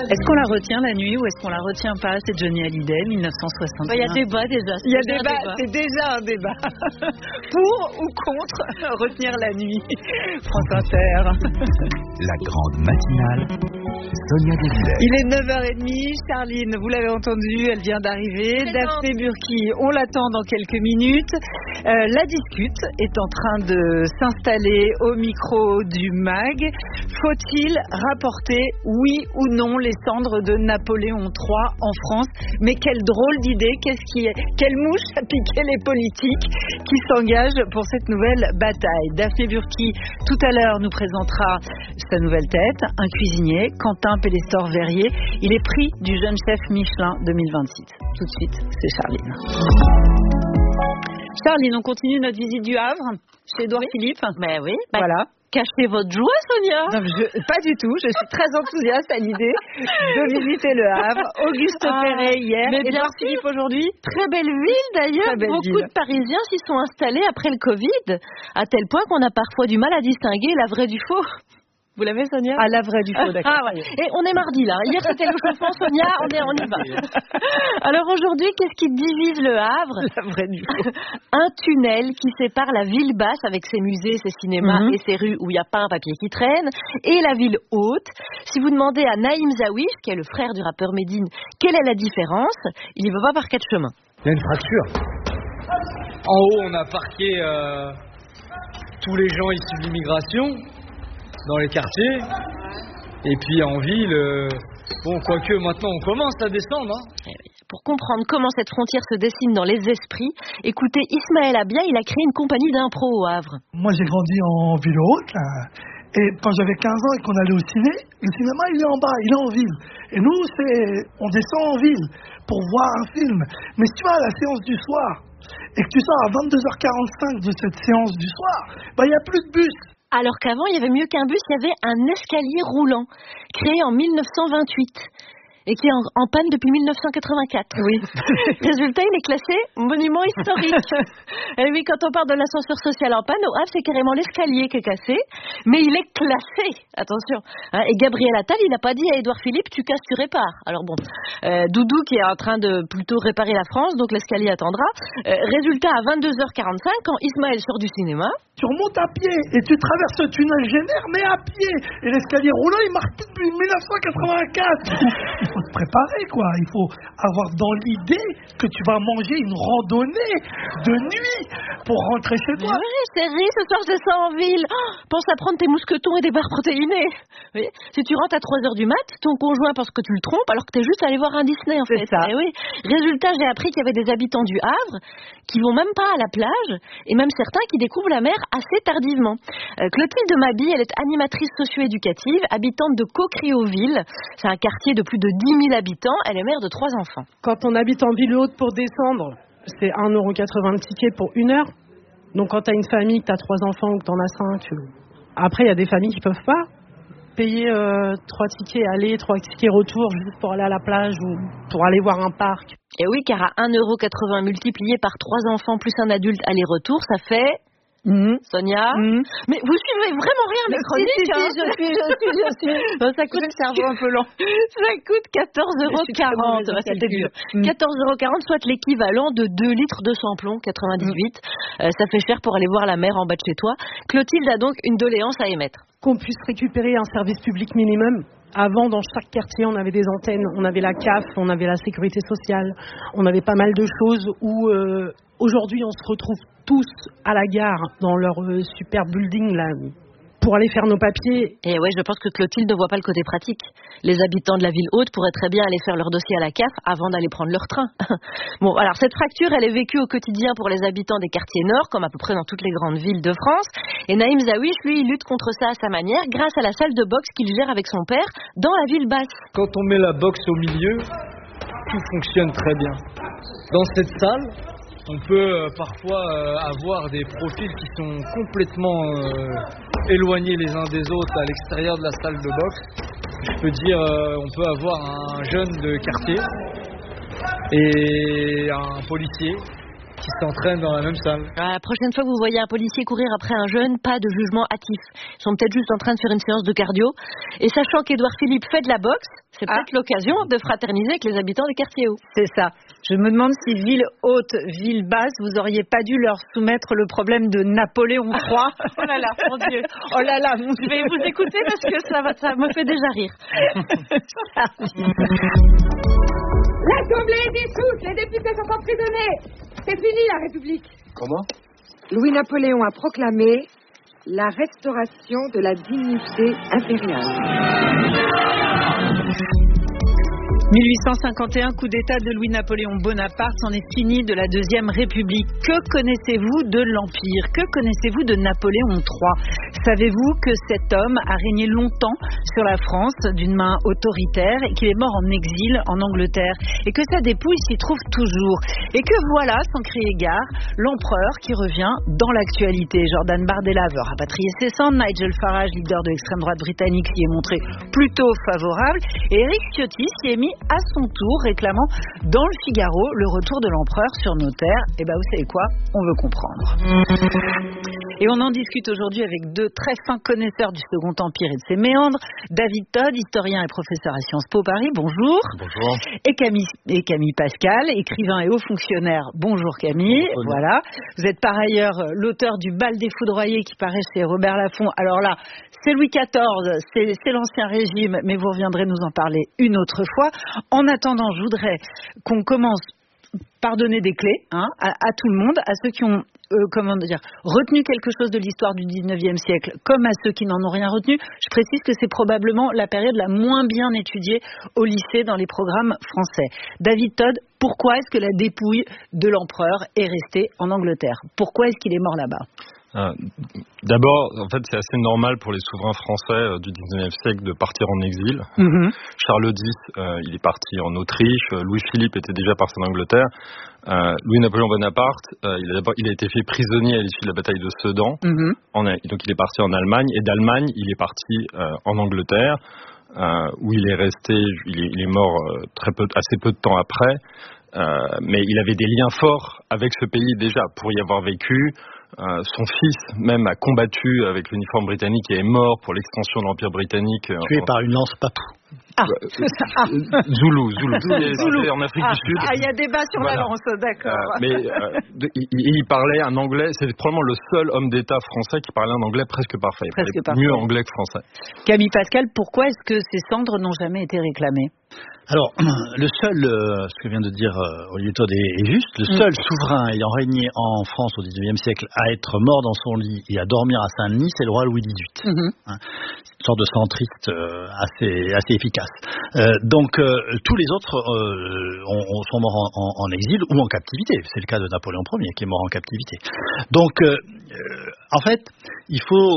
Est-ce qu'on la retient la nuit ou est-ce qu'on la retient pas? C'est Johnny Hallyday, 1961. Il y a débat déjà. Il y a débat, c'est déjà un débat. Pour ou contre retenir la nuit? France Inter. La grande matinale, Sonia Devillers. Il est 9h30, Charline, vous l'avez entendu, elle vient d'arriver. Daphné Burki, on l'attend dans quelques minutes. La discute est en train de s'installer au micro du MAG. Faut-il rapporter, oui ou non, les cendres de Napoléon III en France? Mais quelle drôle d'idée, quelle mouche a piqué les politiques qui s'engagent pour cette nouvelle bataille. Daphné Burki, tout à l'heure, nous présentera sa nouvelle tête, un cuisinier, Quentin Pellestor-Verrier. Il est prix du jeune chef Michelin 2026. Tout de suite, c'est Charline. Charline, on continue notre visite du Havre chez Édouard Philippe. Mais oui. Voilà. Cachez votre joie, Sonia. Non, pas du tout. Je suis très enthousiaste à l'idée de visiter le Havre. Auguste Perret hier, mais Édouard Philippe aujourd'hui. Très belle ville d'ailleurs. Beaucoup de Parisiens s'y sont installés après le Covid, à tel point qu'on a parfois du mal à distinguer la vraie du faux. Vous l'avez, Sonia? Ah, la vraie du faux, d'accord. Ah, ouais. Et on est mardi, là. Hier, c'était le chauffement, Sonia. On y va. Alors, aujourd'hui, qu'est-ce qui divise le Havre? La vraie du faux. Un tunnel qui sépare la ville basse, avec ses musées, ses cinémas et ses rues où il n'y a pas un papier qui traîne, et la ville haute. Si vous demandez à Naïm Zawish, qui est le frère du rappeur Médine, quelle est la différence, il n'y va pas par quatre chemins. Il y a une fracture. En haut, on a parqué tous les gens issus de l'immigration dans les quartiers, et puis en ville, quoique maintenant on commence à descendre. Pour comprendre comment cette frontière se dessine dans les esprits, écoutez Ismaël Abia, il a créé une compagnie d'impro au Havre. Moi j'ai grandi en ville haute, là, et quand j'avais 15 ans et qu'on allait au ciné, le cinéma il est en bas, il est en ville. Et nous, on descend en ville pour voir un film. Mais si tu vas à la séance du soir, et que tu sors à 22h45 de cette séance du soir, il n'y a plus de bus. Alors qu'avant, il y avait mieux qu'un bus, il y avait un escalier roulant, créé en 1928, et qui est en panne depuis 1984. Oui. Résultat, il est classé monument historique. Et oui, quand on parle de l'ascenseur social en panne, au Havre, c'est carrément l'escalier qui est cassé, mais il est classé, attention. Et Gabriel Attal, il n'a pas dit à Édouard Philippe, tu casses, tu répares. Alors bon, Doudou qui est en train de plutôt réparer la France, donc l'escalier attendra. Résultat, à 22h45, quand Ismaël sort du cinéma, tu remontes à pied et tu traverses le tunnel Génère, mais à pied. Et l'escalier roulant, il marche depuis 1984. Il faut se préparer, quoi. Il faut avoir dans l'idée que tu vas manger une randonnée de nuit pour rentrer chez toi. Oui, chérie, ce soir je sors en ville. Pense à prendre tes mousquetons et des barres protéinées. Oui. Si tu rentres à 3h du mat, ton conjoint pense que tu le trompes alors que t'es juste allé voir un Disney, en fait. C'est ça. Et oui. Résultat, j'ai appris qu'il y avait des habitants du Havre qui vont même pas à la plage, et même certains qui découvrent la mer assez tardivement. Clotilde Mabi, elle est animatrice socio-éducative, habitante de Cocrioville. C'est un quartier de plus de 10 000 habitants. Elle est mère de 3 enfants. Quand on habite en ville haute, pour descendre, c'est 1,80 € le ticket pour 1 heure. Donc quand tu as une famille, que tu as 3 enfants ou que tu en as 5, après il y a des familles qui peuvent pas payer 3 tickets aller, 3 tickets retour juste pour aller à la plage ou pour aller voir un parc. Et oui, car à 1,80 € multiplié par 3 enfants plus un adulte aller-retour, ça fait... Sonia, mais vous suivez vraiment rien mes chroniques, Je suis. Ça coûte le cerveau un peu lent. Ça coûte 14,40 €. C'est dur. 14,40 €, soit l'équivalent de 2 litres de samplon 98. Ça fait cher pour aller voir la mer en bas de chez toi. Clotilde a donc une doléance à émettre. Qu'on puisse récupérer un service public minimum. Avant, dans chaque quartier, on avait des antennes, on avait la CAF, on avait la sécurité sociale, on avait pas mal de choses où aujourd'hui on se retrouve tous à la gare dans leur super building là pour aller faire nos papiers. Et ouais, je pense que Clotilde ne voit pas le côté pratique. Les habitants de la ville haute pourraient très bien aller faire leur dossier à la CAF avant d'aller prendre leur train. Bon, alors cette fracture, elle est vécue au quotidien pour les habitants des quartiers nord, comme à peu près dans toutes les grandes villes de France. Et Naïm Zawish, lui, il lutte contre ça à sa manière, grâce à la salle de boxe qu'il gère avec son père dans la ville basse. Quand on met la boxe au milieu, tout fonctionne très bien. Dans cette salle, on peut parfois avoir des profils qui sont complètement éloignés les uns des autres à l'extérieur de la salle de boxe. Je peux dire, on peut avoir un jeune de quartier et un policier qui s'entraînent dans la même salle. La prochaine fois que vous voyez un policier courir après un jeune, pas de jugement hâtif. Ils sont peut-être juste en train de faire une séance de cardio. Et sachant qu'Édouard Philippe fait de la boxe, c'est peut-être l'occasion de fraterniser avec les habitants des quartiers hauts. C'est ça. Je me demande si ville haute, ville basse, vous auriez pas dû leur soumettre le problème de Napoléon III. Oh là là, mon Dieu. Oh là là, mon Je vais vous écouter parce que ça me fait déjà rire. L'Assemblée est dissoute, les députés sont emprisonnés. C'est fini la République. Comment ? Louis-Napoléon a proclamé la restauration de la dignité impériale. 1851, coup d'État de Louis-Napoléon Bonaparte, c'en est fini de la Deuxième République. Que connaissez-vous de l'Empire? Que connaissez-vous de Napoléon III? Savez-vous que cet homme a régné longtemps sur la France d'une main autoritaire et qu'il est mort en exil en Angleterre et que sa dépouille s'y trouve toujours? Et que voilà, sans crier gare, l'empereur qui revient dans l'actualité. Jordan Bardella veut rapatrier ses cendres, Nigel Farage, leader de l'extrême droite britannique, s'y est montré plutôt favorable et Éric Ciotti s'y est mis à son tour, réclamant dans le Figaro le retour de l'empereur sur nos terres. Et vous savez quoi? On veut comprendre. Et on en discute aujourd'hui avec deux très fins connaisseurs du Second Empire et de ses méandres. David Todd, historien et professeur à Sciences Po Paris, bonjour. Bonjour. Et Camille Pascal, écrivain et haut fonctionnaire. Bonjour Camille. Bonjour. Voilà. Vous êtes par ailleurs l'auteur du Bal des foudroyés qui paraît chez Robert Laffont. Alors là, c'est Louis XIV, c'est l'Ancien Régime, mais vous reviendrez nous en parler une autre fois. En attendant, je voudrais qu'on commence par donner des clés à tout le monde, à ceux qui ont retenu quelque chose de l'histoire du 19e siècle, comme à ceux qui n'en ont rien retenu. Je précise que c'est probablement la période la moins bien étudiée au lycée dans les programmes français. David Todd, pourquoi est-ce que la dépouille de l'empereur est restée en Angleterre? Pourquoi est-ce qu'il est mort là-bas? D'abord, en fait, c'est assez normal pour les souverains français du 19e siècle de partir en exil. Charles X, il est parti en Autriche. Louis-Philippe était déjà parti en Angleterre. Louis-Napoléon Bonaparte, il a été fait prisonnier à l'issue de la bataille de Sedan. Donc, il est parti en Allemagne. Et d'Allemagne, il est parti en Angleterre, où il est resté. Il est mort assez peu de temps après. Mais il avait des liens forts avec ce pays déjà, pour y avoir vécu. Son fils même a combattu avec l'uniforme britannique et est mort pour l'extension de l'Empire britannique. Tué par une lance papou. Zoulou. C'est en Afrique du Sud. Il y a débat sur la lance, d'accord. Mais il parlait un anglais, c'est probablement le seul homme d'État français qui parlait un anglais presque parfait. Mieux anglais que français. Camille Pascal, pourquoi est-ce que ces cendres n'ont jamais été réclamées? Alors, le seul, ce que vient de dire Olivier Todd est juste, le seul souverain ayant régné en France au XIXe siècle à être mort dans son lit et à dormir à Saint-Denis, c'est le roi Louis XVIII. Une sorte de centriste assez efficace. Donc, tous les autres sont morts en exil ou en captivité. C'est le cas de Napoléon Ier qui est mort en captivité. Donc, en fait, il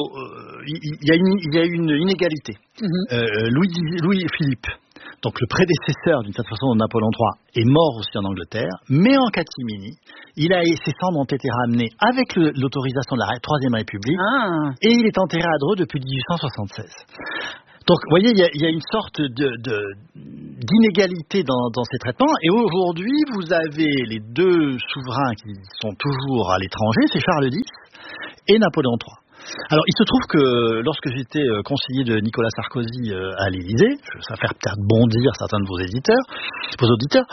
y a une inégalité. Louis-Philippe, donc le prédécesseur d'une certaine façon de Napoléon III, est mort aussi en Angleterre, mais en catimini. Ses cendres ont été ramenées avec l'autorisation de la Troisième République, et il est enterré à Dreux depuis 1876. Donc, vous voyez, il y a une sorte d'inégalité dans ces traitements. Et aujourd'hui, vous avez les deux souverains qui sont toujours à l'étranger, c'est Charles X et Napoléon III. Alors, il se trouve que lorsque j'étais conseiller de Nicolas Sarkozy à l'Élysée, ça va faire peut-être bondir certains de vos auditeurs,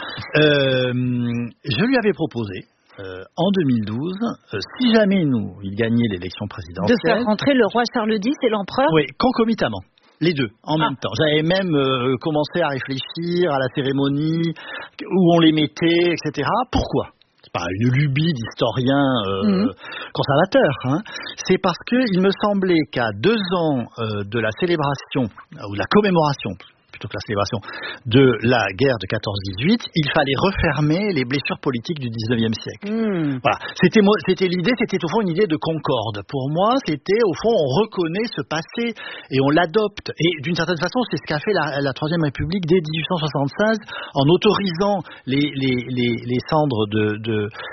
je lui avais proposé en 2012, si jamais il gagnait l'élection présidentielle, de faire rentrer le roi Charles X et l'empereur. Oui, concomitamment. Les deux, en même temps. J'avais même commencé à réfléchir à la cérémonie, où on les mettait, etc. Pourquoi ? C'est pas une lubie d'historien conservateur. C'est parce qu'il me semblait qu'à 2 ans de la célébration, ou de la commémoration, plutôt que la célébration, de la guerre de 14-18, il fallait refermer les blessures politiques du 19e siècle. Voilà. C'était l'idée, c'était au fond une idée de concorde. Pour moi, c'était au fond, on reconnaît ce passé et on l'adopte. Et d'une certaine façon, c'est ce qu'a fait la Troisième République dès 1876 en autorisant les cendres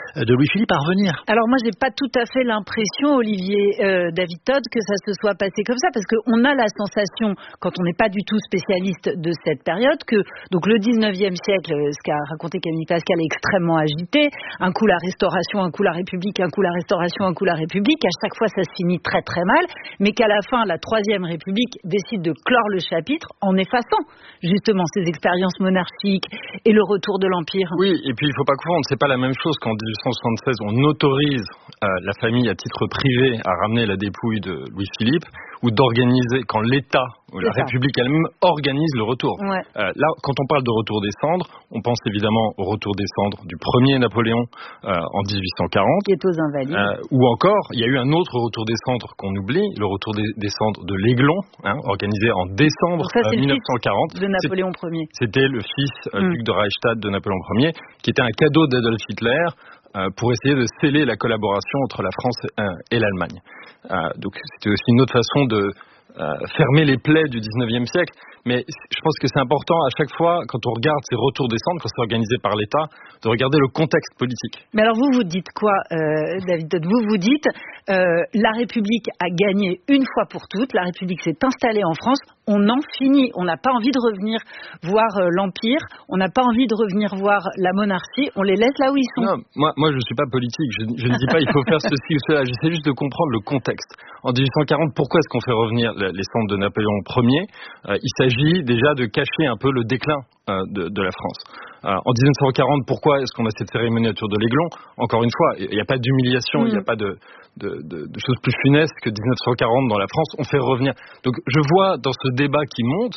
de Louis-Philippe à revenir. Alors moi, j'ai pas tout à fait l'impression, Olivier David Todd, que ça se soit passé comme ça, parce qu'on a la sensation, quand on n'est pas du tout spécialiste de cette période, que donc le 19e siècle, ce qu'a raconté Camille Pascal, est extrêmement agité. Un coup la Restauration, un coup la République, un coup la Restauration, un coup la République. À chaque fois, ça se finit très très mal, mais qu'à la fin, la Troisième République décide de clore le chapitre en effaçant justement ces expériences monarchiques et le retour de l'Empire. Oui, et puis il ne faut pas confondre, c'est pas la même chose qu'en 1876 on autorise la famille à titre privé à ramener la dépouille de Louis-Philippe, ou d'organiser, quand l'État ou la République elle-même organise le retour. Ouais. Là, quand on parle de retour des cendres, on pense évidemment au retour des cendres du premier Napoléon en 1840. Qui est aux Invalides. Ou encore, il y a eu un autre retour des cendres qu'on oublie, le retour des cendres de l'Aiglon, organisé en décembre 1940. De Napoléon Ier. C'était le fils duc de Reichstadt de Napoléon Ier, qui était un cadeau d'Adolf Hitler pour essayer de sceller la collaboration entre la France et l'Allemagne. Donc c'était aussi une autre façon de fermer les plaies du 19e siècle. Mais je pense que c'est important à chaque fois, quand on regarde ces retours des cendres, quand c'est organisé par l'État, de regarder le contexte politique. Mais alors vous dites quoi, David Todd ? Vous dites la République a gagné une fois pour toutes, la République s'est installée en France, on en finit, on n'a pas envie de revenir voir l'Empire, on n'a pas envie de revenir voir la monarchie, on les laisse là où ils sont. Non, moi je ne suis pas politique, je ne dis pas il faut faire ceci ou cela, j'essaie juste de comprendre le contexte. En 1840, pourquoi est-ce qu'on fait revenir les cendres de Napoléon Ier ? Il s'agit déjà de cacher un peu le déclin de la France. En 1940, pourquoi est-ce qu'on a cette cérémonie autour de l'Aiglon ? Encore une fois, il n'y a pas d'humiliation, il n'y a pas de choses plus funestes que 1940 dans la France. On fait revenir. Donc je vois dans ce débat qui monte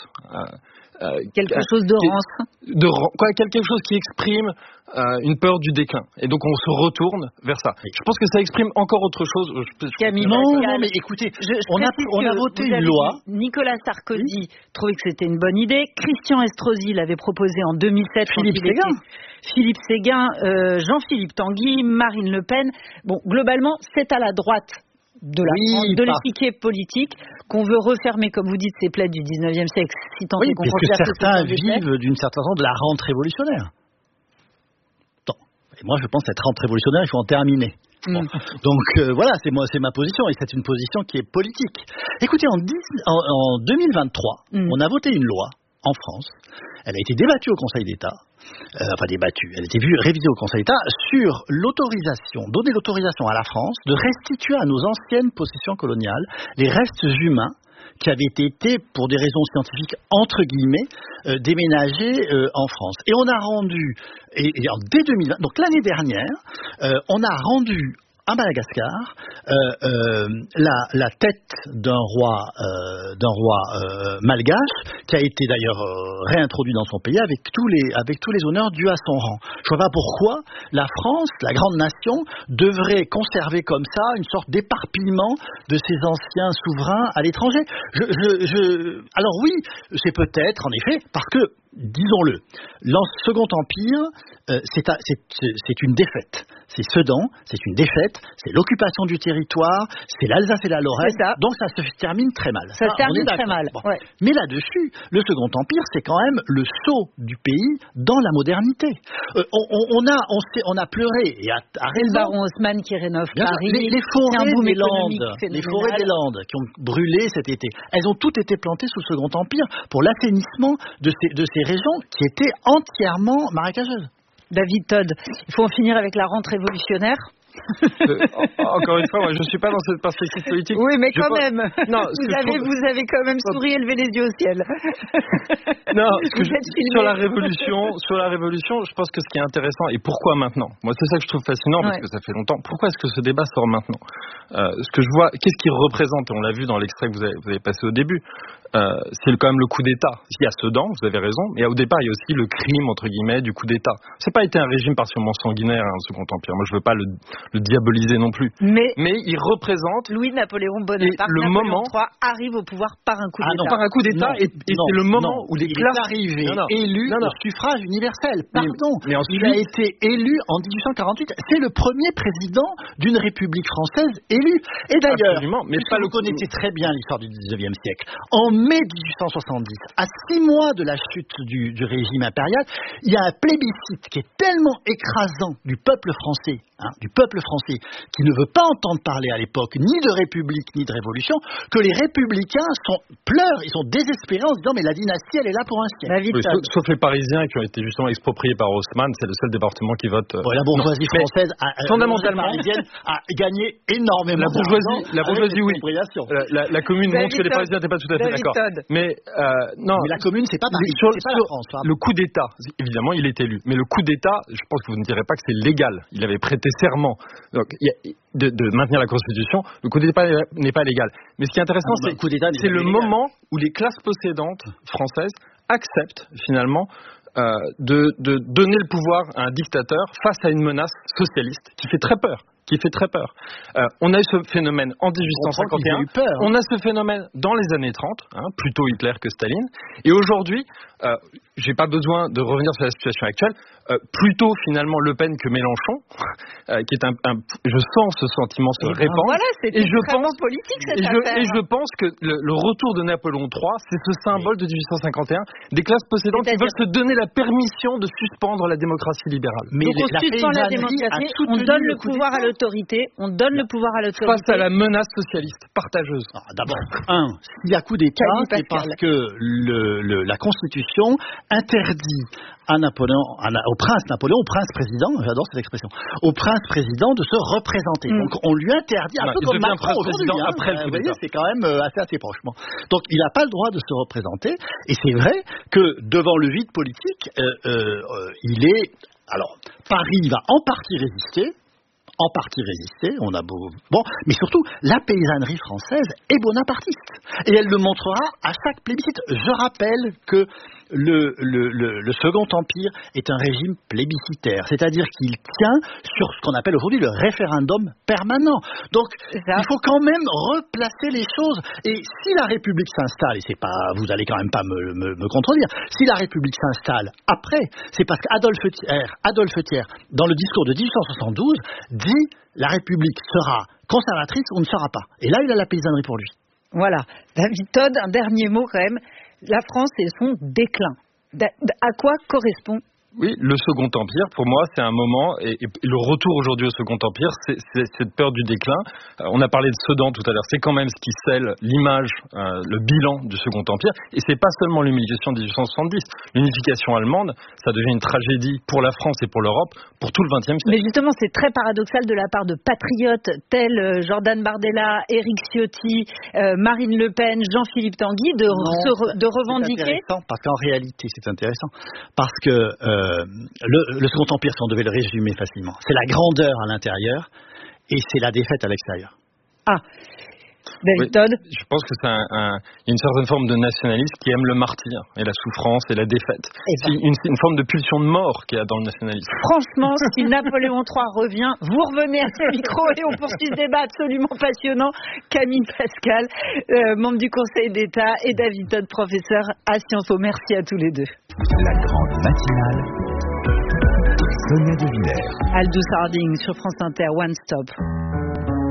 quelque chose de rance. Quelque chose qui exprime une peur du déclin. Et donc on se retourne vers ça. Je pense que ça exprime encore autre chose. Camille, non, mais écoutez, on a voté une loi. Nicolas Sarkozy trouvait que c'était une bonne idée. Christian Estrosi l'avait proposé en 2007. Philippe Séguin, Jean-Philippe Tanguy, Marine Le Pen. Bon, globalement, c'est à la droite de l'échiquier politique qu'on veut refermer, comme vous dites, ces plaies du 19e siècle. Si tant est qu'on parce que certains vivent d'une certaine façon de la rente révolutionnaire. Et moi, je pense que cette rente révolutionnaire, il faut en terminer. Bon. Donc voilà, c'est ma position, et c'est une position qui est politique. Écoutez, en 2023, on a voté une loi en France. Elle a été débattue au Conseil d'État. Elle a été révisée au Conseil d'État sur donner l'autorisation à la France de restituer à nos anciennes possessions coloniales les restes humains qui avaient été, pour des raisons scientifiques, entre guillemets, déménagés en France. Et on a rendu, dès 2020, donc l'année dernière, on a rendu à Madagascar la tête d'un roi malgache, qui a été d'ailleurs réintroduit dans son pays avec tous les honneurs dus à son rang. Je ne vois pas pourquoi la France, la grande nation, devrait conserver comme ça une sorte d'éparpillement de ses anciens souverains à l'étranger. Alors oui, c'est peut-être en effet parce que, disons-le, le Second Empire, c'est une défaite. C'est Sedan, c'est une défaite, c'est l'occupation du territoire, c'est l'Alsace et la Lorraine, donc ça se termine très mal. Ça se termine très mal. Bon. Ouais. Mais là-dessus, le Second Empire, c'est quand même le saut du pays dans la modernité. On a pleuré, et à raison. Le baron Haussmann qui rénove Paris. Les forêts des Landes qui ont brûlé cet été, elles ont toutes été plantées sous le Second Empire pour l'assainissement de ces régions qui étaient entièrement marécageuses. David Todd, il faut en finir avec la rente révolutionnaire. Encore une fois, moi, je ne suis pas dans cette perspective politique. Oui, mais quand même. Non, vous avez quand même souri et levé les yeux au ciel. Non, sur la révolution, je pense que ce qui est intéressant, et pourquoi maintenant ? Moi, c'est ça que je trouve fascinant, parce que ça fait longtemps. Pourquoi est-ce que ce débat sort maintenant ? Ce que je vois, qu'est-ce qu'il représente ? On l'a vu dans l'extrait que vous avez passé au début. C'est quand même le coup d'État. Il y a Sedan, vous avez raison, mais au départ, il y a aussi le crime, entre guillemets, du coup d'État. C'est pas été un régime particulièrement sanguinaire, le Second Empire. Moi, je veux pas le diaboliser non plus. Mais il représente Louis-Napoléon Bonaparte. Napoléon III arrive au pouvoir par un coup d'État. Par un coup d'État, et c'est le moment où les classes arrivé élu au suffrage universel. Pardon, mais ensuite, il a été élu en 1848. C'est le premier président d'une république française élu. Et d'ailleurs, vous connaissez très bien l'histoire du 19e siècle. En mai 1870, à 6 mois de la chute du régime impérial, il y a un plébiscite qui est tellement écrasant du peuple français, qui ne veut pas entendre parler à l'époque ni de république ni de révolution, que les républicains pleurent, ils sont désespérés en se disant mais la dynastie elle est là pour un siècle. Sauf les Parisiens qui ont été justement expropriés par Haussmann, c'est le seul département qui vote. La bourgeoisie française fondamentalement parisienne a gagné énormément. La bourgeoisie, oui. La commune montre que les Parisiens n'étaient pas tout à fait d'accord. Mais la commune, c'est pas Paris, c'est pas la France. Le coup d'État, évidemment, il est élu. Mais le coup d'État, je pense que vous ne direz pas que c'est légal. Il avait prêté serment de maintenir la Constitution. Le coup d'État n'est pas légal. Mais ce qui est intéressant, c'est le moment où les classes possédantes françaises acceptent finalement de donner le pouvoir à un dictateur face à une menace socialiste qui fait très peur. On a eu ce phénomène en 1851, on a ce phénomène dans les années 30, plutôt Hitler que Staline, et aujourd'hui, j'ai pas besoin de revenir sur la situation actuelle, plutôt finalement Le Pen que Mélenchon, qui est je sens ce sentiment se répandre. Voilà, c'est extrêmement politique cette affaire. Et je pense que le retour de Napoléon III, c'est ce symbole de 1851, des classes possédantes qui veulent se donner la permission de suspendre la démocratie libérale. Mais donc on suspend la démocratie, on donne le pouvoir à l'autorité, face à la menace socialiste partageuse. D'abord, s'il y a coup d'État, c'est parce que la Constitution interdit au prince Napoléon, au prince président, j'adore cette expression, au prince président de se représenter. Donc on lui interdit, un peu comme Macron aujourd'hui, après le coup d'État. C'est quand même assez proche. Donc il n'a pas le droit de se représenter, et c'est vrai que devant le vide politique, Paris va en partie résister, mais surtout, la paysannerie française est bonapartiste. Et elle le montrera à chaque plébiscite. Je rappelle que le Second Empire est un régime plébiscitaire, c'est-à-dire qu'il tient sur ce qu'on appelle aujourd'hui le référendum permanent. Donc, il faut quand même replacer les choses. Et si la République s'installe, et vous allez quand même pas me contredire, si la République s'installe après, c'est parce qu'Adolphe Thiers, dans le discours de 1872, dit la République sera conservatrice ou ne sera pas. Et là, il a la paysannerie pour lui. Voilà. David Todd, un dernier mot quand même. La France et son déclin. À quoi correspond Oui, le Second Empire, pour moi, c'est un moment, et le retour aujourd'hui au Second Empire, c'est cette peur du déclin. On a parlé de Sedan tout à l'heure, c'est quand même ce qui scelle l'image, le bilan du Second Empire, et c'est pas seulement l'humiliation de 1870. L'unification allemande, ça devient une tragédie pour la France et pour l'Europe, pour tout le XXe siècle. Mais justement, c'est très paradoxal de la part de patriotes tels Jordan Bardella, Éric Ciotti, Marine Le Pen, Jean-Philippe Tanguy, de revendiquer. C'est intéressant, parce qu'en réalité, c'est intéressant, parce que le Second Empire, si on devait le résumer facilement, c'est la grandeur à l'intérieur et c'est la défaite à l'extérieur. David Todd. Je pense que il y a une certaine forme de nationalisme qui aime le martyr et la souffrance et la défaite. C'est une forme de pulsion de mort qu'il y a dans le nationalisme. Franchement, si Napoléon III revient, vous revenez à ce micro et on poursuit ce débat absolument passionnant. Camille Pascal, membre du Conseil d'État, et David Todd, professeur à Sciences Po. Merci à tous les deux. La grande matinale, Sonia De Villers. Aldous Harding sur France Inter, One Stop.